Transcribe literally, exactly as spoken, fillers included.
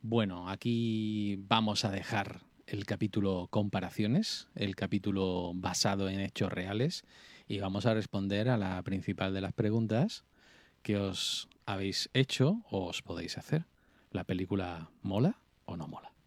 Bueno, aquí vamos a dejar el capítulo comparaciones, el capítulo basado en hechos reales, y vamos a responder a la principal de las preguntas que os habéis hecho o os podéis hacer. ¿La película mola o no mola?